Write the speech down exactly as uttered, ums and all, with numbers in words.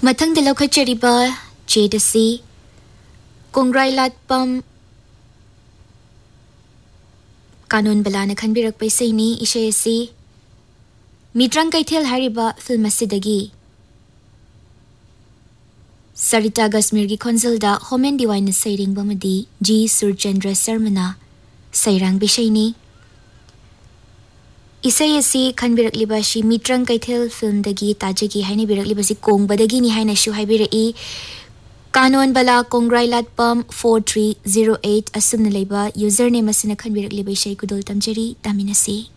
मथंग दिलो खचरीबा चेदसी कोंग्राई लाटपम कानून बलाना खनबिरक पैसैनी इशेसी मित्रंग कैथेल हारिबा फिल्म असिदगी सरिता गस्मीर की खोंजलदा होमेन दिवाइन सैरिंग बमदी जी सुरचंद्र शर्मना सैरांग बिशैनी इसेयसी खनबिरकलिबाशी मित्रंग कैथेल फिल्म दगी ताजगी हाइने बिरकलिबासी कोंगबदगी नि हाइना शु हाइबिरई कानून बला कोंग्राई लाटपम फोर थ्री जीरो एट असुमन लेबा यूजर नेम असिना खनबिरकलिबाशी कुदोल तमजरी तामिनसी